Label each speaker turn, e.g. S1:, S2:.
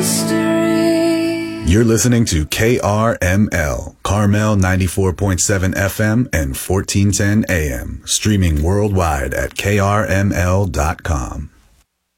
S1: mystery.
S2: You're listening to KRML, Carmel 94.7 FM and 1410 AM, streaming worldwide at krml.com.